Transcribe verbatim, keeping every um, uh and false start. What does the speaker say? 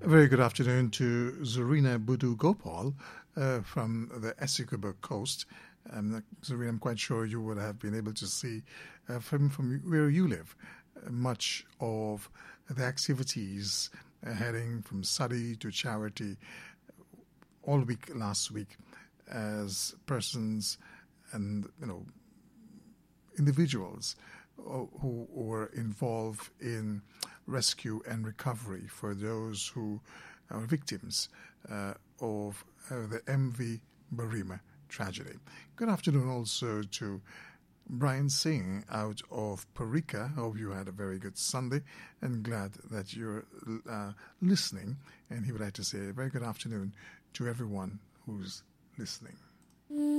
A very good afternoon to Zarina Budu Gopal uh, from the Essequibo coast. Um, Zarina, I'm quite sure you would have been able to see uh, from, from where you live uh, much of the activities uh, heading from study to charity all week last week as persons and, you know, individuals who were involved in rescue and recovery for those who are victims uh, of uh, the M V Barima tragedy. Good afternoon also to Brian Singh out of Parika. Hope you had a very good Sunday and glad that you're uh, listening. And he would like to say a very good afternoon to everyone who's listening.